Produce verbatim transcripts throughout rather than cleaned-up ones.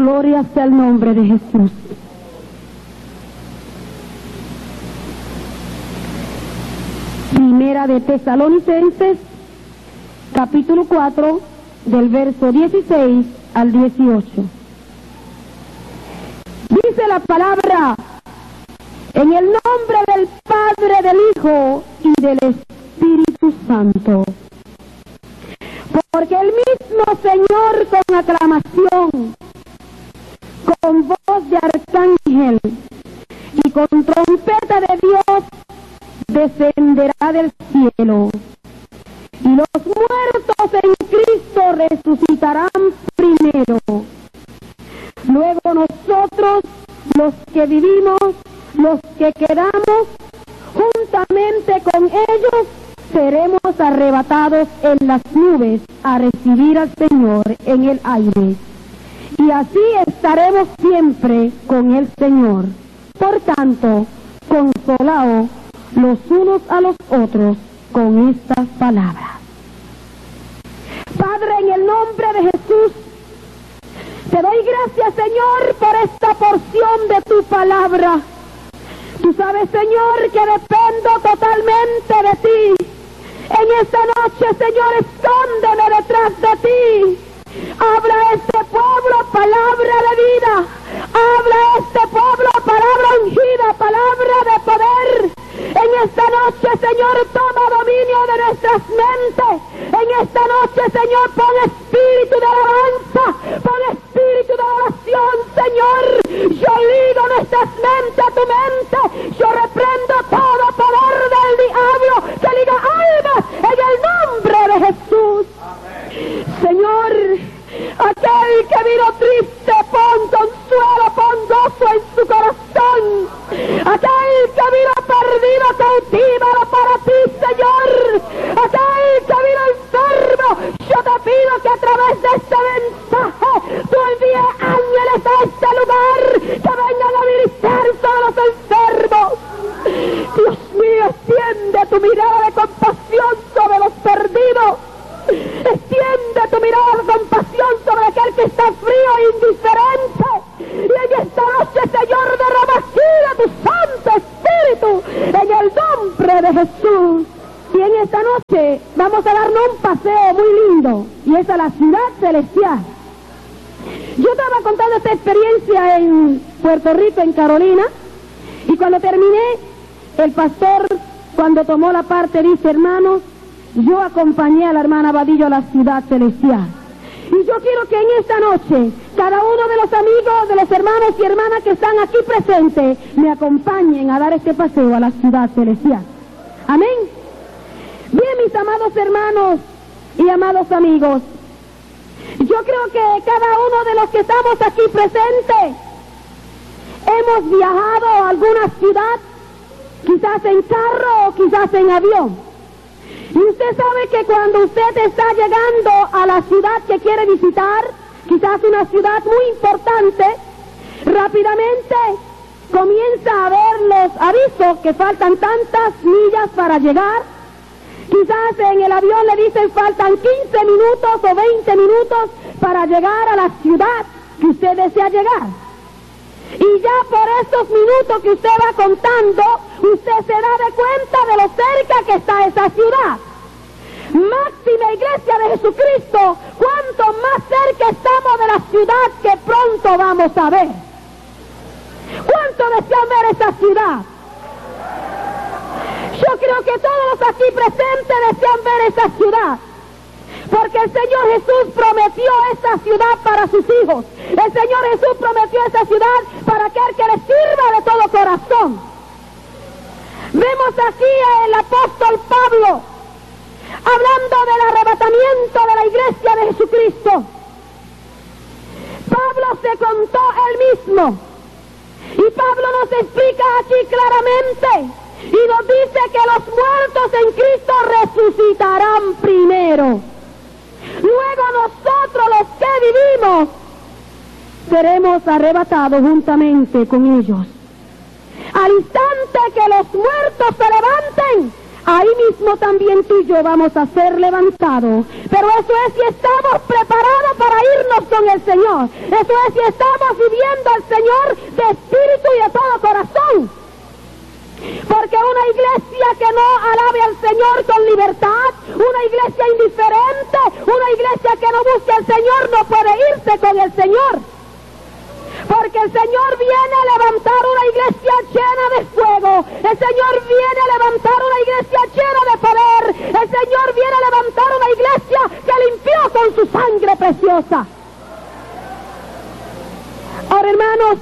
Gloria sea el nombre de Jesús. Primera de Tesalonicenses, capítulo cuatro, del verso dieciséis al dieciocho. Dice la palabra: en el nombre del Padre, del Hijo y del Espíritu Santo. Porque el mismo Señor, con aclamación, con voz de arcángel y con trompeta de Dios, descenderá del cielo, y los muertos en Cristo resucitarán primero. Luego nosotros, los que vivimos, los que quedamos, juntamente con ellos, seremos arrebatados en las nubes a recibir al Señor en el aire. Y así estaremos siempre con el Señor. Por tanto, consolaos los unos a los otros con estas palabras. Padre, en el nombre de Jesús, te doy gracias, Señor, por esta porción de tu palabra. Tú sabes, Señor, que dependo totalmente de ti. En esta noche, Señor, escóndeme detrás de ti. Habla a este pueblo palabra de vida. Habla a este pueblo palabra ungida, palabra de poder. En esta noche, Señor, toma dominio de nuestras mentes. En esta noche, Señor, pon espíritu de alabanza, pon espíritu de oración, Señor. Yo ligo nuestras mentes a tu mente. Yo reprendo todo poder del diablo que liga almas en el nombre de Jesús. Amén. Señor, aquel que vino triste, pon consuelo, pon gozo en su corazón. Aquel que vino perdido, cautívalo para ti, Señor. Aquel que vino enfermo, yo te pido que a través de este mensaje tú envíes ángeles a este lugar que vengan a ministrar sobre los enfermos. Dios mío, extiende tu mirada de compasión sobre los perdidos. Extiende tu mirada de compasión sobre aquel que está frío e indiferente. Y en esta noche, Señor, derrama aquí de tu Santo Espíritu en el nombre de Jesús. Y en esta noche vamos a darnos un paseo muy lindo, y es a la ciudad celestial. Yo estaba contando esta experiencia en Puerto Rico, en Carolina, y cuando terminé, el pastor, cuando tomó la parte, dice: hermanos, yo acompañé a la hermana Vadillo a la ciudad celestial. Y yo quiero que en esta noche, cada uno de los amigos, de los hermanos y hermanas que están aquí presentes, me acompañen a dar este paseo a la ciudad celestial. Amén. Bien, mis amados hermanos y amados amigos, yo creo que cada uno de los que estamos aquí presentes hemos viajado a alguna ciudad, quizás en carro o quizás en avión. Y usted sabe que cuando usted está llegando a la ciudad que quiere visitar, quizás una ciudad muy importante, rápidamente comienza a ver los avisos que faltan tantas millas para llegar. Quizás en el avión le dicen faltan quince minutos o veinte minutos para llegar a la ciudad que usted desea llegar. Y ya por esos minutos que usted va contando, usted se da de cuenta de lo cerca que está esa ciudad. Máxima Iglesia de Jesucristo, cuanto más cerca estamos de la ciudad que pronto vamos a ver. ¿Cuánto desean ver esa ciudad? Yo creo que todos los aquí presentes desean ver esa ciudad, porque el Señor Jesús prometió esa ciudad para sus hijos. El Señor Jesús prometió esa ciudad para aquel que le sirva de todo corazón. Vemos aquí al apóstol Pablo hablando del arrebatamiento de la Iglesia de Jesucristo. Pablo se contó él mismo, y Pablo nos explica aquí claramente y nos dice que los muertos en Cristo resucitarán primero. Luego nosotros, los que vivimos, seremos arrebatados juntamente con ellos. Al instante que los muertos se levanten, ahí mismo también tú y yo vamos a ser levantados. Pero eso es si estamos preparados para irnos con el Señor. Eso es si estamos viviendo al Señor de espíritu y de todo corazón. Porque una iglesia que no alabe al Señor con libertad, una iglesia indiferente, una iglesia que no busque al Señor no puede irse con el Señor. Porque el Señor viene a levantar una iglesia llena de fuego. El Señor viene a levantar una iglesia llena de poder. El Señor viene a levantar una iglesia que limpió con su sangre preciosa. Ahora, hermanos,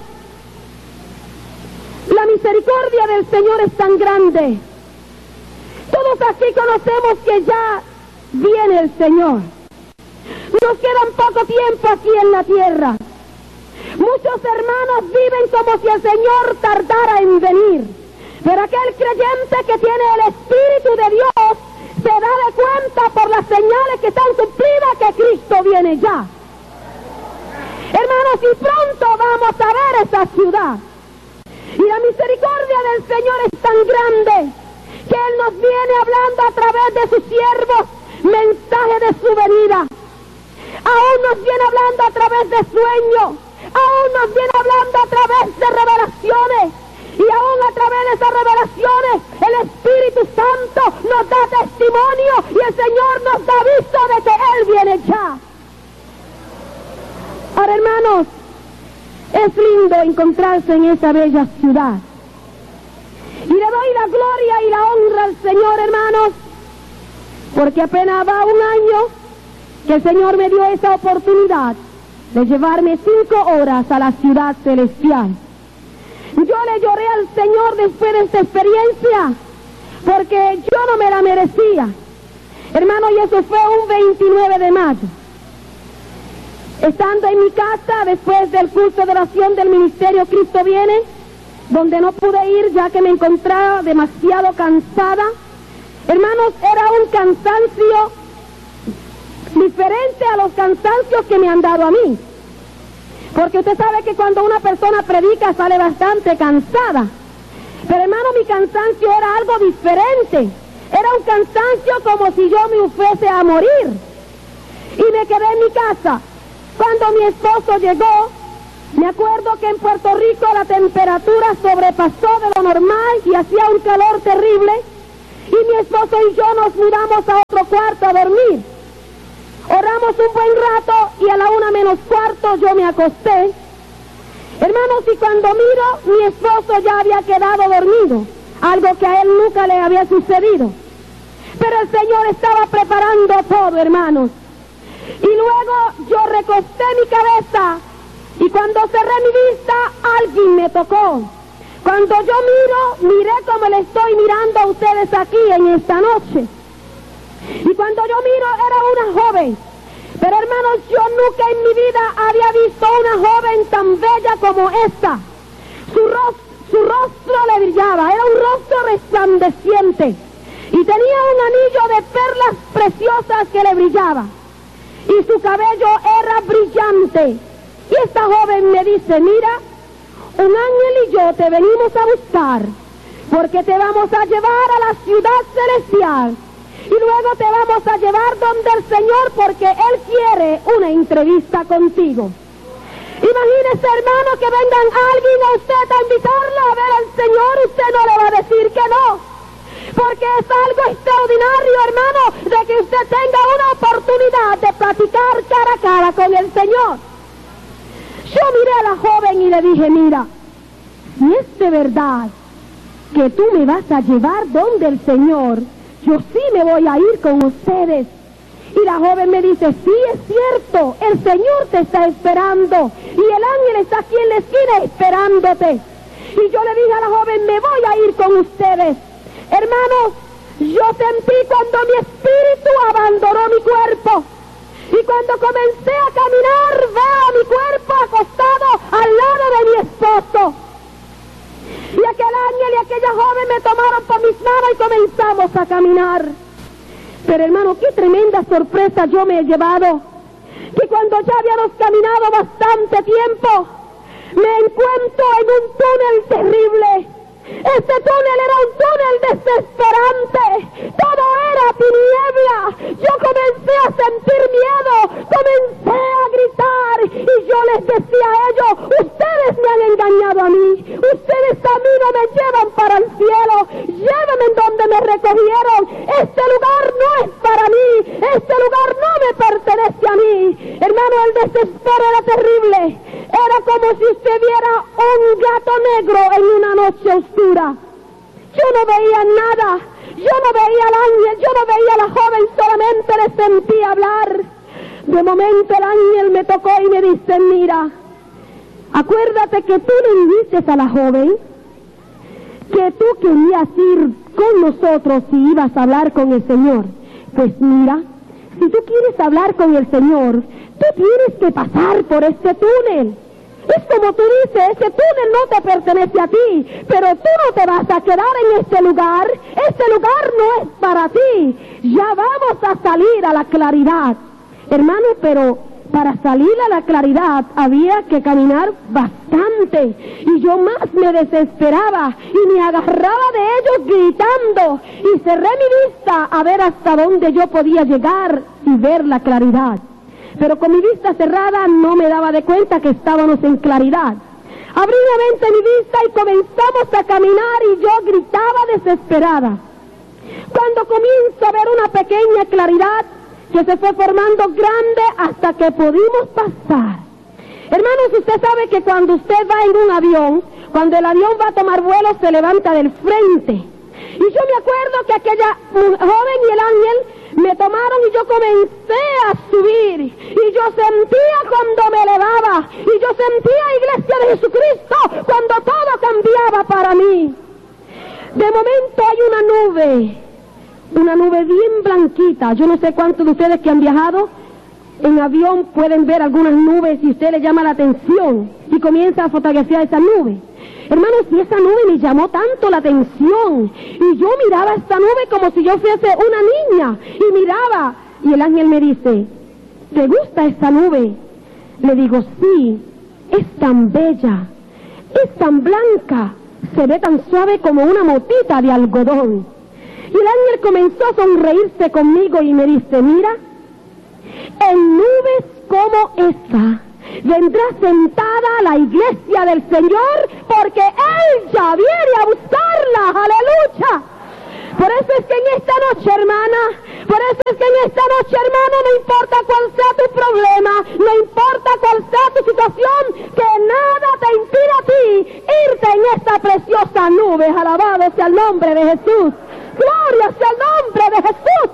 la misericordia del Señor es tan grande. Todos aquí conocemos que ya viene el Señor. Nos queda poco tiempo aquí en la tierra. Muchos hermanos viven como si el Señor tardara en venir. Pero aquel creyente que tiene el Espíritu de Dios se da de cuenta por las señales que están cumplidas que Cristo viene ya. Hermanos, y pronto vamos a ver esa ciudad. Y la misericordia del Señor es tan grande que Él nos viene hablando a través de sus siervos mensaje de su venida. Aún nos viene hablando a través de sueños. Aún nos viene hablando a través de revelaciones. Y aún a través de esas revelaciones el Espíritu Santo nos da testimonio y el Señor nos da aviso de que Él viene ya. Ahora, hermanos, es lindo encontrarse en esa bella ciudad. Y le doy la gloria y la honra al Señor, hermanos, porque apenas va un año que el Señor me dio esa oportunidad de llevarme cinco horas a la ciudad celestial. Yo le lloré al Señor después de esta experiencia, porque yo no me la merecía. Hermano, y eso fue un veintinueve de mayo. Estando en mi casa, después del culto de oración del Ministerio Cristo Viene, donde no pude ir ya que me encontraba demasiado cansada. Hermanos, era un cansancio diferente a los cansancios que me han dado a mí. Porque usted sabe que cuando una persona predica sale bastante cansada. Pero hermano, mi cansancio era algo diferente. Era un cansancio como si yo me fuese a morir. Y me quedé en mi casa. Cuando mi esposo llegó, me acuerdo que en Puerto Rico la temperatura sobrepasó de lo normal y hacía un calor terrible. Y mi esposo y yo nos mudamos a otro cuarto a dormir. Oramos un buen rato y a la una menos cuarto yo me acosté. Hermanos, y cuando miro, mi esposo ya había quedado dormido, algo que a él nunca le había sucedido. Pero el Señor estaba preparando todo, hermanos. Y luego yo recosté mi cabeza y cuando cerré mi vista, alguien me tocó. Cuando yo miro, miré como le estoy mirando a ustedes aquí en esta noche. Y cuando yo miro, era una joven. Pero hermanos, yo nunca en mi vida había visto una joven tan bella como esta. Su rostro, su rostro le brillaba, era un rostro resplandeciente. Y tenía un anillo de perlas preciosas que le brillaba. Y su cabello era brillante. Y esta joven me dice, mira, un ángel y yo te venimos a buscar, porque te vamos a llevar a la ciudad celestial. Y luego te vamos a llevar donde el Señor, porque Él quiere una entrevista contigo. Imagínese, hermano, que vengan alguien a usted a invitarlo a ver al Señor, usted no le va a decir que no. Porque es algo extraordinario, hermano, de que usted tenga una oportunidad de platicar cara a cara con el Señor. Yo miré a la joven y le dije, mira, si es de verdad que tú me vas a llevar donde el Señor, yo sí me voy a ir con ustedes. Y la joven me dice, sí, es cierto, el Señor te está esperando y el ángel está aquí en la esquina esperándote. Y yo le dije a la joven, me voy a ir con ustedes. Hermanos, yo sentí cuando mi espíritu abandonó mi cuerpo. Y cuando comencé a caminar, veo a mi cuerpo acostado al lado de mi esposo. Y aquel ángel y aquella joven me tomaron por mis manos y comenzamos a caminar. Pero hermano, qué tremenda sorpresa yo me he llevado. Que cuando ya habíamos caminado bastante tiempo, me encuentro en un túnel terrible. Este túnel era un túnel desesperante. Todo era tiniebla. Yo comencé a sentir miedo. Comencé a gritar. Y yo les decía a ellos, ustedes me han engañado a mí. Ustedes a mí no me llevan para el cielo. Llévenme en donde me recogieron. Este lugar no es para mí. Este lugar no me pertenece a mí. Hermano, el desespero era terrible. Era como si usted viera un gato negro en una noche oscura. Yo no veía nada. Yo no veía al ángel. Yo no veía a la joven. Solamente le sentía hablar. De momento el ángel me tocó y me dice, mira, acuérdate que tú le dijiste a la joven que tú querías ir con nosotros y ibas a hablar con el Señor. Pues mira, si tú quieres hablar con el Señor, tú tienes que pasar por este túnel. Es como tú dices, ese túnel no te pertenece a ti, pero tú no te vas a quedar en este lugar. Este lugar no es para ti. Ya vamos a salir a la claridad. Hermano, pero para salir a la claridad había que caminar bastante. Y yo más me desesperaba y me agarraba de ellos gritando. Y cerré mi vista a ver hasta dónde yo podía llegar y ver la claridad. Pero con mi vista cerrada no me daba de cuenta que estábamos en claridad. Abrí nuevamente mi vista y comenzamos a caminar y yo gritaba desesperada. Cuando comienzo a ver una pequeña claridad que se fue formando grande hasta que pudimos pasar. Hermanos, usted sabe que cuando usted va en un avión, cuando el avión va a tomar vuelo, se levanta del frente. Y yo me acuerdo que aquella joven y el ángel me tomaron y yo comencé a subir. Y yo sentía cuando me elevaba. Y yo sentía, Iglesia de Jesucristo, cuando todo cambiaba para mí. De momento hay una nube. Una nube bien blanquita. Yo no sé cuántos de ustedes que han viajado en avión pueden ver algunas nubes y usted le llama la atención y comienza a fotografiar esa nube. Hermanos, y esa nube me llamó tanto la atención y yo miraba esta nube como si yo fuese una niña y miraba y el ángel me dice, ¿te gusta esta nube? Le digo, sí, es tan bella, es tan blanca, se ve tan suave como una motita de algodón. Y el ángel comenzó a sonreírse conmigo y me dice, mira, en nubes como esta vendrá sentada la iglesia del Señor porque Él ya viene a buscarla. ¡Aleluya! Por eso es que en esta noche, hermana, por eso es que en esta noche, hermano, no importa cuál sea tu problema, no importa cuál sea tu situación, que nada te impida a ti irte en esta preciosa nube. Alabado sea el nombre de Jesús. Gloria sea el nombre de Jesús.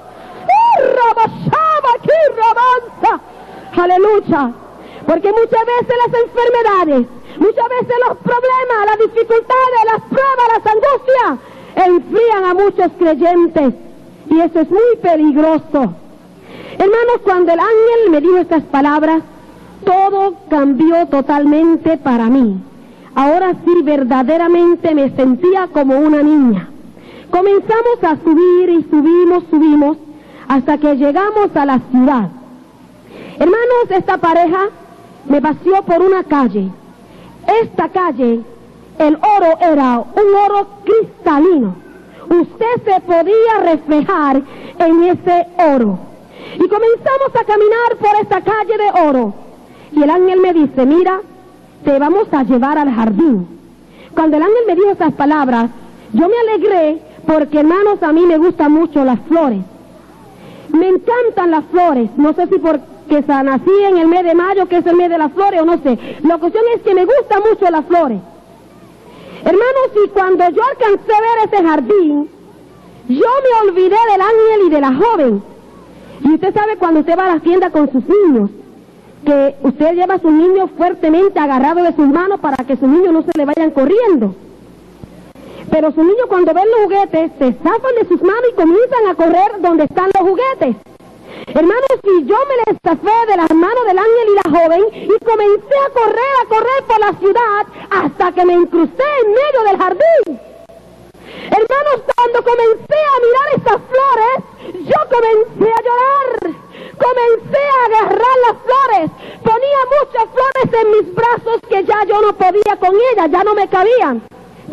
Aleluya. Porque muchas veces las enfermedades, muchas veces los problemas, las dificultades, las pruebas, las angustias, enfrían a muchos creyentes. Y eso es muy peligroso. Hermanos, cuando el ángel me dijo estas palabras, todo cambió totalmente para mí. Ahora sí, verdaderamente me sentía como una niña. Comenzamos a subir y subimos, subimos, hasta que llegamos a la ciudad. Hermanos, esta pareja me paseó por una calle. Esta calle, el oro era un oro cristalino. Usted se podía reflejar en ese oro. Y comenzamos a caminar por esta calle de oro. Y el ángel me dice, mira, te vamos a llevar al jardín. Cuando el ángel me dijo esas palabras, yo me alegré porque, hermanos, a mí me gustan mucho las flores. Me encantan las flores. No sé si porque nací en el mes de mayo, que es el mes de las flores, o no sé. La cuestión es que me gustan mucho las flores. Hermanos, y cuando yo alcancé a ver ese jardín, yo me olvidé del ángel y de la joven. Y usted sabe cuando usted va a la tienda con sus niños, que usted lleva a sus niños fuertemente agarrados de sus manos para que sus niños no se le vayan corriendo. Pero sus niños cuando ven los juguetes se zafan de sus manos y comienzan a correr donde están los juguetes. Hermanos, y yo me les zafé de las manos del ángel y la joven y comencé a correr, a correr por la ciudad hasta que me incrusté en medio del jardín. Hermanos, cuando comencé a mirar esas flores, yo comencé a llorar. Comencé a agarrar las flores. Ponía muchas flores en mis brazos que ya yo no podía con ellas, ya no me cabían.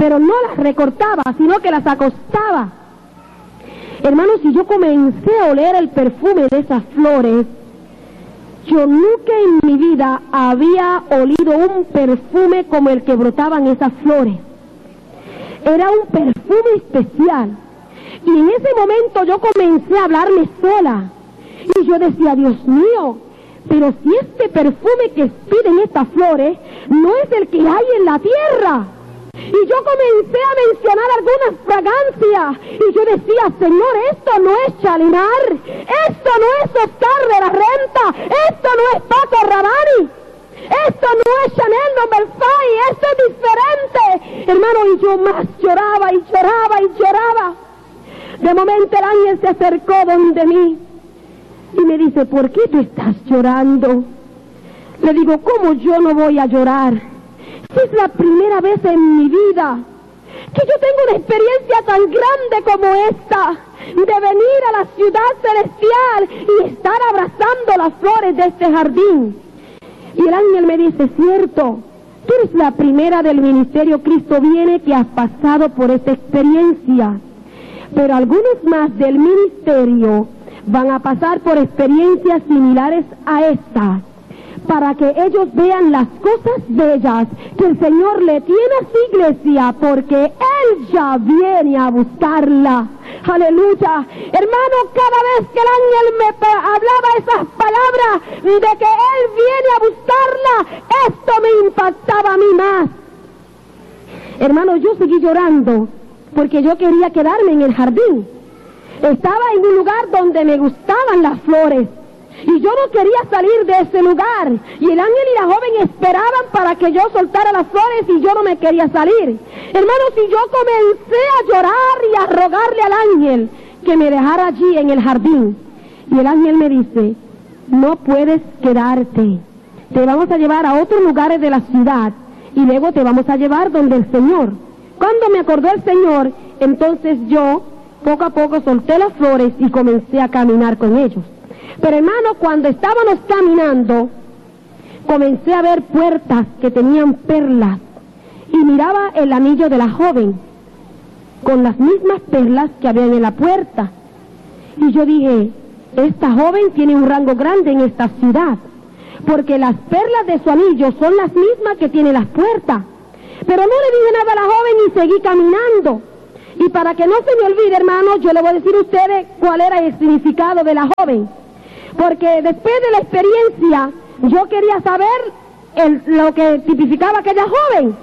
pero no las recortaba, sino que las acostaba. Hermanos, si yo comencé a oler el perfume de esas flores, yo nunca en mi vida había olido un perfume como el que brotaban esas flores. Era un perfume especial. Y en ese momento yo comencé a hablarme sola. Y yo decía, Dios mío, pero si este perfume que expiden estas flores no es el que hay en la tierra. Y yo comencé a mencionar algunas fragancias. Y yo decía, Señor, esto no es Shalimar, esto no es Oscar de la Renta, esto no es Paco Rabanne, esto no es Chanel Number Five, esto es diferente. Hermano, y yo más lloraba y lloraba y lloraba. De momento el ángel se acercó donde mí y me dice, ¿por qué tú estás llorando? Le digo, ¿cómo yo no voy a llorar? Si es la primera vez en mi vida que yo tengo una experiencia tan grande como esta, de venir a la ciudad celestial y estar abrazando las flores de este jardín. Y el ángel me dice, cierto, tú eres la primera del ministerio Cristo Viene que has pasado por esta experiencia, pero algunos más del ministerio van a pasar por experiencias similares a esta, para que ellos vean las cosas bellas que el Señor le tiene a su iglesia, porque Él ya viene a buscarla. Aleluya. Hermano, cada vez que el ángel me hablaba esas palabras de que Él viene a buscarla, esto me impactaba a mí más. Hermano, yo seguí llorando porque yo quería quedarme en el jardín. Estaba en un lugar donde me gustaban las flores y yo no quería salir de ese lugar, y el ángel y la joven esperaban para que yo soltara las flores y yo no me quería salir. Hermanos, y yo comencé a llorar y a rogarle al ángel que me dejara allí en el jardín, y el ángel me dice, no puedes quedarte, te vamos a llevar a otros lugares de la ciudad y luego te vamos a llevar donde el Señor. Cuando me acordó el Señor, entonces yo poco a poco solté las flores y comencé a caminar con ellos. Pero hermano, cuando estábamos caminando, comencé a ver puertas que tenían perlas y miraba el anillo de la joven con las mismas perlas que habían en la puerta. Y yo dije, esta joven tiene un rango grande en esta ciudad, porque las perlas de su anillo son las mismas que tiene las puertas. Pero no le dije nada a la joven y seguí caminando. Y para que no se me olvide, hermano, yo le voy a decir a ustedes cuál era el significado de la joven. Porque después de la experiencia, yo quería saber el, lo que tipificaba aquella joven.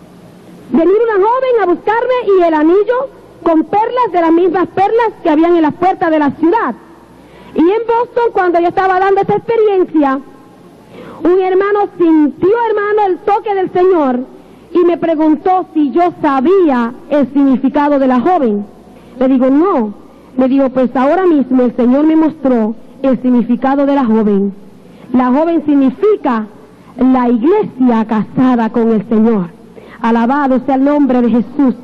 Venir una joven a buscarme y el anillo con perlas de las mismas perlas que habían en las puertas de la ciudad. Y en Boston, cuando yo estaba dando esta experiencia, un hermano sintió, hermano, el toque del Señor y me preguntó si yo sabía el significado de la joven. Le digo, no. Le digo, pues ahora mismo el Señor me mostró el significado de la joven. La joven significa la iglesia casada con el Señor. Alabado sea el nombre de Jesús.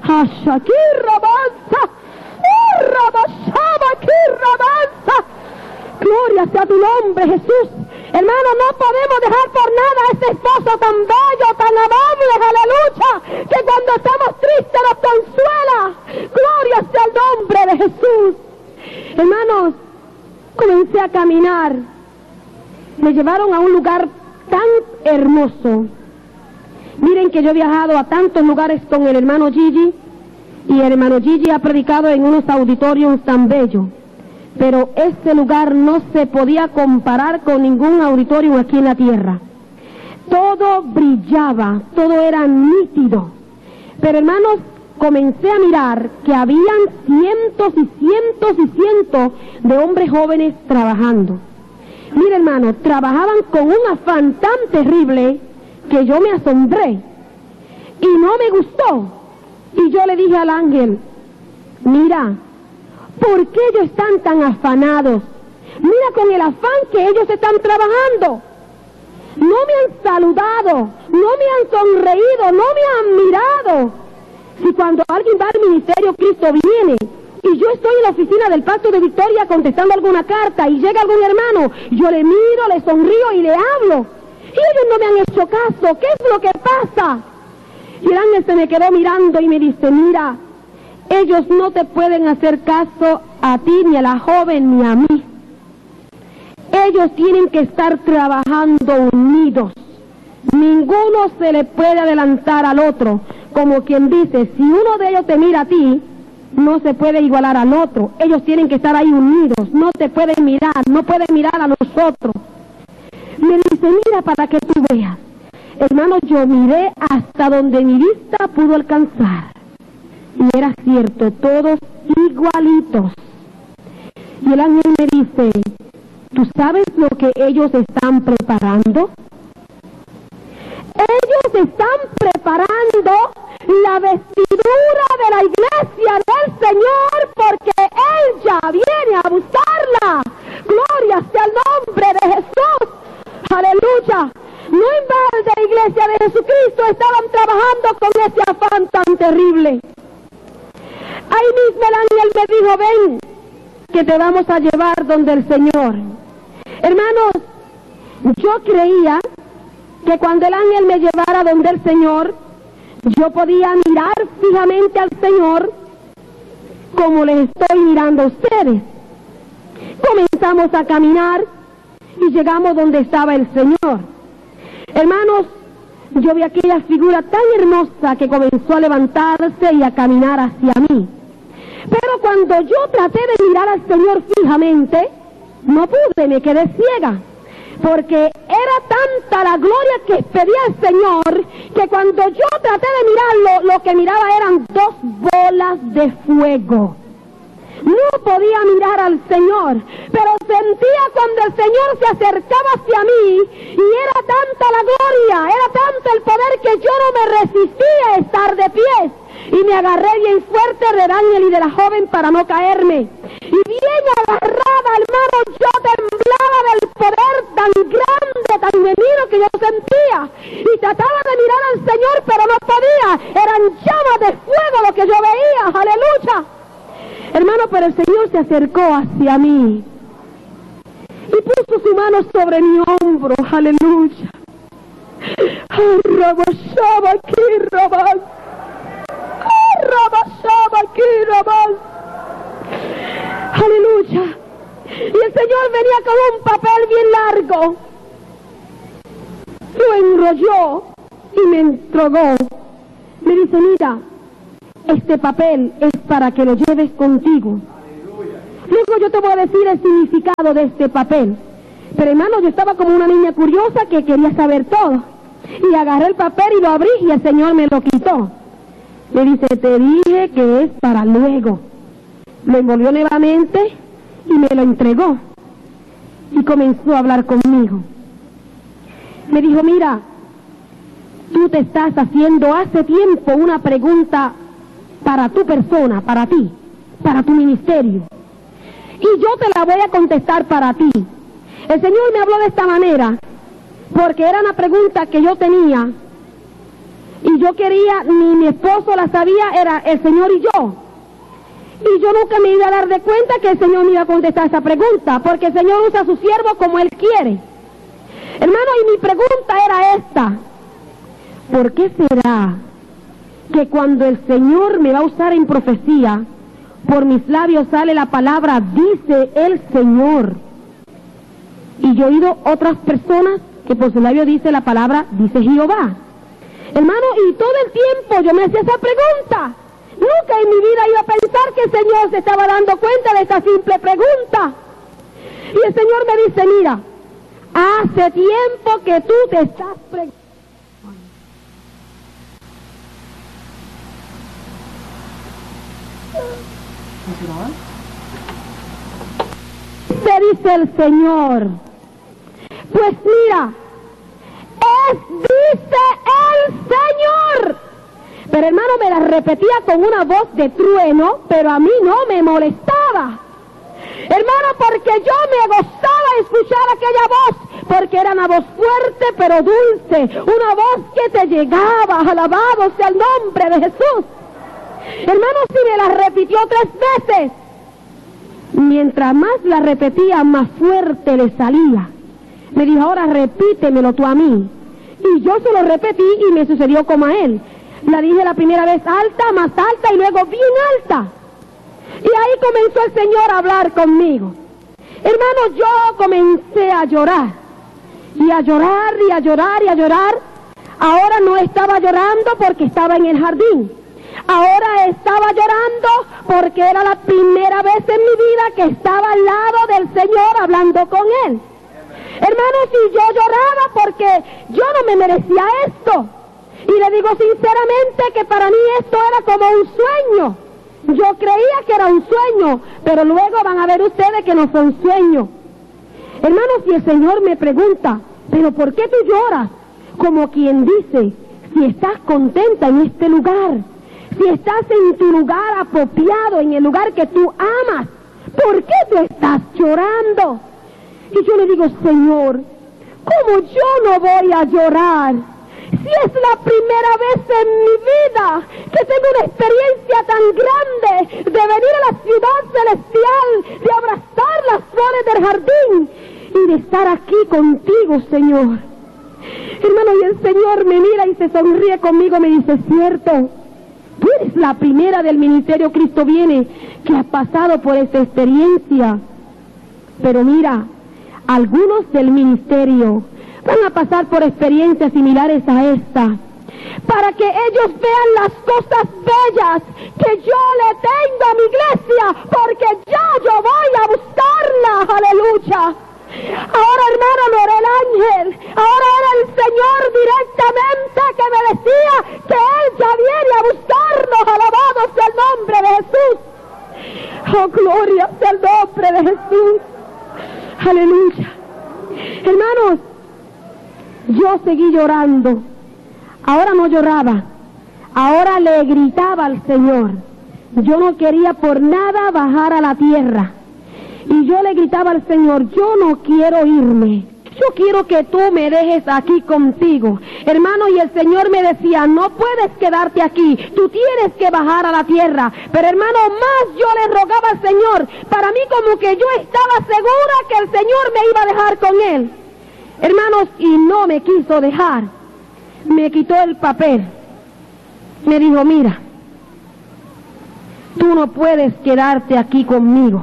Gloria sea tu nombre, Jesús. Hermano, no podemos dejar por nada a ese esposo tan bello, tan amable, aleluya, que cuando estamos tristes nos consuela. Gloria sea el nombre de Jesús. Hermanos, comencé a caminar. Me llevaron a un lugar tan hermoso. Miren que yo he viajado a tantos lugares con el hermano Gigi, y el hermano Gigi ha predicado en unos auditorios tan bellos, pero este lugar no se podía comparar con ningún auditorio aquí en la tierra. Todo brillaba, todo era nítido. Pero hermanos, comencé a mirar que habían cientos y cientos y cientos de hombres jóvenes trabajando. Mire, hermano, trabajaban con un afán tan terrible que yo me asombré y no me gustó. Y yo le dije al ángel, mira, ¿por qué ellos están tan afanados? Mira con el afán que ellos están trabajando. No me han saludado, no me han sonreído, no me han mirado. Si cuando alguien va al ministerio Cristo Viene y yo estoy en la oficina del Pacto de Victoria contestando alguna carta y llega algún hermano, yo le miro, le sonrío y le hablo. Y ellos no me han hecho caso. ¿Qué es lo que pasa? Y el ángel se me quedó mirando y me dice, mira, ellos no te pueden hacer caso a ti, ni a la joven, ni a mí. Ellos tienen que estar trabajando unidos. Ninguno se le puede adelantar al otro. Como quien dice, si uno de ellos te mira a ti, no se puede igualar al otro. Ellos tienen que estar ahí unidos. No te pueden mirar, no pueden mirar a nosotros. Me dice, mira para que tú veas. Hermano, yo miré hasta donde mi vista pudo alcanzar. Y era cierto, todos igualitos. Y el ángel me dice, ¿tú sabes lo que ellos están preparando? Ellos están preparando la vestidura de la iglesia del Señor, porque Él ya viene a buscarla. Gloria sea el nombre de Jesús. Aleluya. No en balde, iglesia de Jesucristo, estaban trabajando con ese afán tan terrible. Ahí mismo el ángel me dijo, ven, que te vamos a llevar donde el Señor. Hermanos, yo creía que cuando el ángel me llevara donde el Señor, yo podía mirar fijamente al Señor como les estoy mirando a ustedes. Comenzamos a caminar y llegamos donde estaba el Señor. Hermanos, yo vi aquella figura tan hermosa que comenzó a levantarse y a caminar hacia mí. Pero cuando yo traté de mirar al Señor fijamente, no pude, me quedé ciega. Porque era tanta la gloria que pedía el Señor, que cuando yo traté de mirarlo, lo que miraba eran dos bolas de fuego. No podía mirar al Señor, pero sentía cuando el Señor se acercaba hacia mí, y era tanta la gloria, era tanto el poder, que yo no me resistía a estar de pies. Y me agarré bien fuerte del ángel y de la joven para no caerme. Y bien agarrada, hermano, yo temblaba del poder tan grande, tan venido que yo sentía. Y trataba de mirar al Señor, pero no podía. Eran llamas de fuego lo que yo veía. Aleluya. Hermano, pero el Señor se acercó hacia mí y puso su mano sobre mi hombro. Aleluya. Rabashaba aquí, rabas. Rabashaba aquí, rabas. Aleluya. Y el Señor venía con un papel bien largo. Lo enrolló y me entregó. Me dice, mira, este papel es para que lo lleves contigo. Luego yo te voy a decir el significado de este papel. Pero hermano, yo estaba como una niña curiosa que quería saber todo. Y agarré el papel y lo abrí y el Señor me lo quitó. Me dice, te dije que es para luego. Lo envolvió nuevamente y me lo entregó. Y comenzó a hablar conmigo. Me dijo, mira, tú te estás haciendo hace tiempo una pregunta para tu persona, para ti, para tu ministerio. Y yo te la voy a contestar para ti. El Señor me habló de esta manera, porque era una pregunta que yo tenía, y yo quería, ni mi esposo la sabía, era el Señor y yo. Y yo nunca me iba a dar de cuenta que el Señor me iba a contestar esa pregunta, porque el Señor usa a su siervo como Él quiere. Hermano, y mi pregunta era esta: ¿por qué será que cuando el Señor me va a usar en profecía, por mis labios sale la palabra, dice el Señor? Y yo he oído otras personas que por su labio dice la palabra, dice Jehová. Hermano, y todo el tiempo yo me hacía esa pregunta. Nunca en mi vida iba a pensar que el Señor se estaba dando cuenta de esta simple pregunta. Y el Señor me dice, mira, hace tiempo que tú te estás preguntando. Se dice el Señor, pues mira, es dice el Señor. Pero hermano, me la repetía con una voz de trueno, pero a mí no me molestaba. Hermano, porque yo me gozaba escuchar aquella voz, porque era una voz fuerte pero dulce, una voz que te llegaba. Alabado sea el nombre de Jesús. Hermano, si me la repitió tres veces, mientras más la repetía, más fuerte le salía. Me dijo, ahora repítemelo tú a mí. Y yo se lo repetí y me sucedió como a él. La dije la primera vez alta, más alta y luego bien alta. Y ahí comenzó el Señor a hablar conmigo. Hermanos, yo comencé a llorar. Y a llorar, y a llorar, y a llorar. Ahora no estaba llorando porque estaba en el jardín. Ahora estaba llorando porque era la primera vez en mi vida que estaba al lado del Señor hablando con Él. Hermanos, y yo lloraba porque yo no me merecía esto. Y le digo sinceramente que para mí esto era como un sueño. Yo creía que era un sueño, pero luego van a ver ustedes que no fue un sueño. Hermanos, y el Señor me pregunta, ¿pero por qué tú lloras? Como quien dice, si estás contenta en este lugar, si estás en tu lugar apropiado, en el lugar que tú amas, ¿por qué tú estás llorando? Y yo le digo, Señor, ¿cómo yo no voy a llorar? Si es la primera vez en mi vida que tengo una experiencia tan grande de venir a la ciudad celestial, de abrazar las flores del jardín y de estar aquí contigo, Señor. Hermano, y el Señor me mira y se sonríe conmigo, me dice, cierto, tú eres la primera del ministerio Cristo Viene que ha pasado por esta experiencia. Pero mira, algunos del ministerio van a pasar por experiencias similares a esta, para que ellos vean las cosas bellas que yo le tengo a mi iglesia, porque ya yo voy a buscarla, aleluya. Ahora, hermano, no era el ángel, ahora era el Señor directamente que me decía que Él ya viene a buscarnos, alabado sea el nombre de Jesús. Oh, gloria sea el nombre de Jesús, aleluya. Hermanos, yo seguí llorando. Ahora no lloraba, ahora le gritaba al Señor. Yo no quería por nada bajar a la tierra. Y yo le gritaba al Señor, yo no quiero irme. Yo quiero que tú me dejes aquí contigo. Hermano, y el Señor me decía, no puedes quedarte aquí, tú tienes que bajar a la tierra. Pero hermano, más yo le rogaba al Señor, para mí como que yo estaba segura que el Señor me iba a dejar con Él. Hermanos, y no me quiso dejar. Me quitó el papel. Me dijo, mira, tú no puedes quedarte aquí conmigo.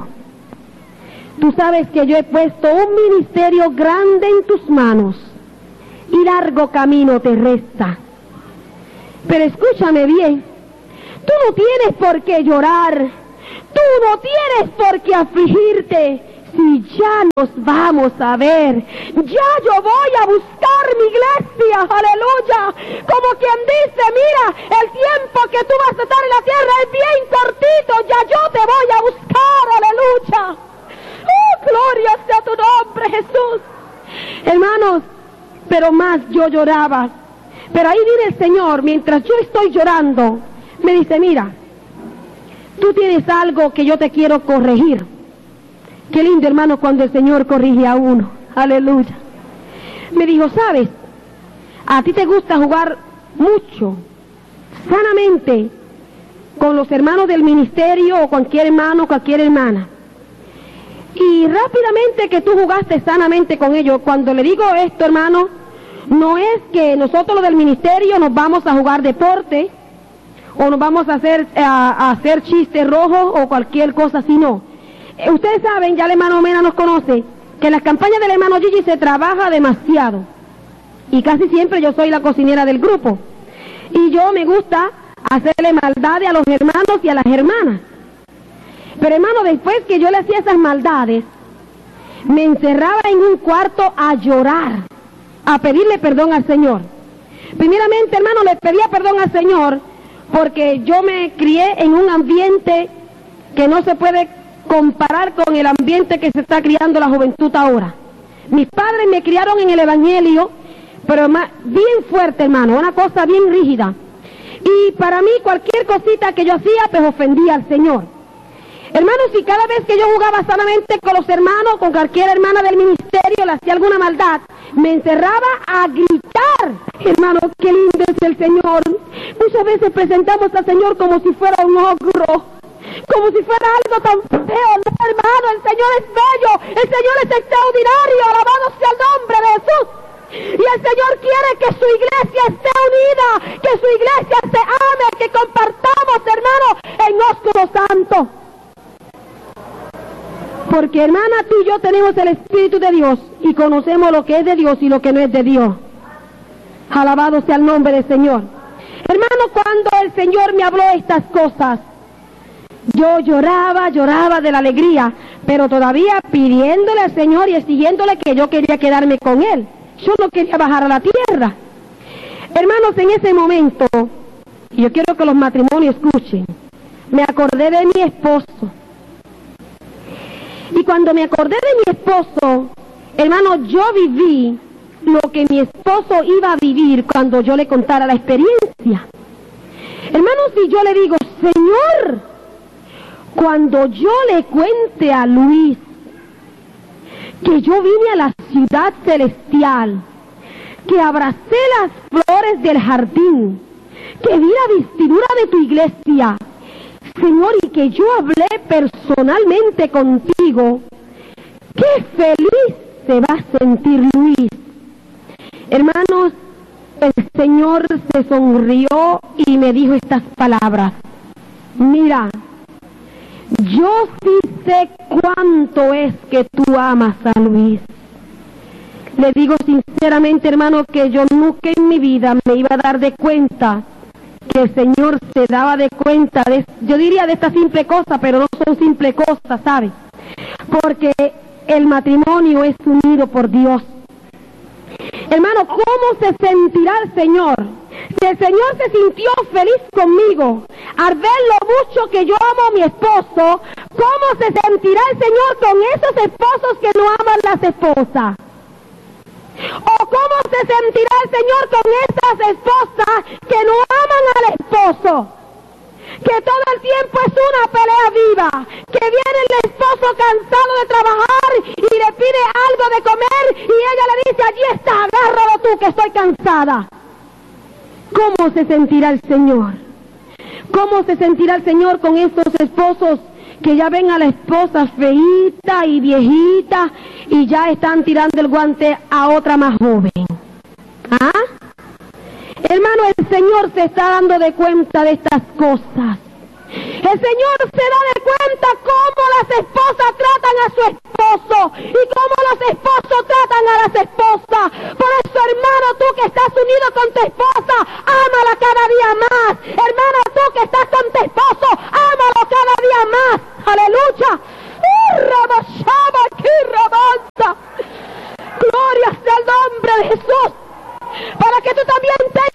Tú sabes que yo he puesto un ministerio grande en tus manos y largo camino te resta. Pero escúchame bien, tú no tienes por qué llorar, tú no tienes por qué afligirte. Si ya nos vamos a ver, ya yo voy a buscar mi iglesia, aleluya. Como quien dice, mira, el tiempo que tú vas a estar en la tierra es bien cortito, ya yo te voy a buscar, aleluya. ¡Oh, gloria sea tu nombre, Jesús! Hermanos, pero más yo lloraba. Pero ahí viene el Señor, mientras yo estoy llorando, me dice, mira, tú tienes algo que yo te quiero corregir. Qué lindo, hermano, cuando el Señor corrige a uno. Aleluya. Me dijo, ¿sabes? A ti te gusta jugar mucho, sanamente, con los hermanos del ministerio o cualquier hermano o cualquier hermana. Y rápidamente que tú jugaste sanamente con ellos. Cuando le digo esto, hermano, no es que nosotros los del ministerio nos vamos a jugar deporte o nos vamos a hacer, a, a hacer chistes rojos o cualquier cosa así, no. Eh, ustedes saben, ya el hermano Mena nos conoce, que en las campañas del hermano Gigi se trabaja demasiado. Y casi siempre yo soy la cocinera del grupo. Y yo me gusta hacerle maldades a los hermanos y a las hermanas. Pero hermano, después que yo le hacía esas maldades, me encerraba en un cuarto a llorar, a pedirle perdón al Señor. Primeramente, hermano, le pedía perdón al Señor porque yo me crié en un ambiente que no se puede comparar con el ambiente que se está criando la juventud ahora. Mis padres me criaron en el Evangelio, pero bien fuerte, hermano, una cosa bien rígida. Y para mí cualquier cosita que yo hacía, pues ofendía al Señor. Hermanos, y cada vez que yo jugaba sanamente con los hermanos, con cualquier hermana del ministerio, le hacía alguna maldad, me encerraba a gritar. Hermano, qué lindo es el Señor. Muchas veces presentamos al Señor como si fuera un ogro, como si fuera algo tan feo. No, hermano, el Señor es bello, el Señor es extraordinario, alabado sea el nombre de Jesús. Y el Señor quiere que su iglesia esté unida, que su iglesia se ame, que compartamos, hermano, en ósculo santo. Porque, hermana, tú y yo tenemos el Espíritu de Dios y conocemos lo que es de Dios y lo que no es de Dios. Alabado sea el nombre del Señor. Hermano, cuando el Señor me habló estas cosas, yo lloraba, lloraba de la alegría, pero todavía pidiéndole al Señor y exigiéndole que yo quería quedarme con Él. Yo no quería bajar a la tierra. Hermanos, en ese momento, y yo quiero que los matrimonios escuchen, me acordé de mi esposo. Y cuando me acordé de mi esposo, hermano, yo viví lo que mi esposo iba a vivir cuando yo le contara la experiencia. Hermano, si yo le digo, Señor, cuando yo le cuente a Luis que yo vine a la ciudad celestial, que abracé las flores del jardín, que vi la vestidura de tu iglesia, Señor, y que yo hablé personalmente contigo, qué feliz se va a sentir Luis. Hermanos, el Señor se sonrió y me dijo estas palabras: mira, yo sí sé cuánto es que tú amas a Luis. Le digo sinceramente, hermano, que yo nunca en mi vida me iba a dar de cuenta que el Señor se daba de cuenta de, yo diría de esta simple cosa, pero no son simple cosas, ¿sabes? Porque el matrimonio es unido por Dios. Hermano, ¿cómo se sentirá el Señor? Si el Señor se sintió feliz conmigo al ver lo mucho que yo amo a mi esposo, ¿cómo se sentirá el Señor con esos esposos que no aman las esposas? ¿O cómo se sentirá el Señor con esas esposas que no aman al esposo? Que todo el tiempo es una pelea viva, que viene el esposo cansado de trabajar y le pide algo de comer y ella le dice, allí está, agárralo tú que estoy cansada. ¿Cómo se sentirá el Señor? ¿Cómo se sentirá el Señor con estos esposos que ya ven a la esposa feíta y viejita y ya están tirando el guante a otra más joven? ¿Ah? Hermano, el Señor se está dando de cuenta de estas cosas. El Señor se da de cuenta cómo las esposas tratan a su esposo y cómo los esposos tratan a las esposas. Por eso, hermano, tú que estás unido con tu esposa, ámala cada día más. Hermano, tú que estás con tu esposo, ámalo cada día más. Aleluya. Gloria sea el nombre de Jesús. Para que tú también tengas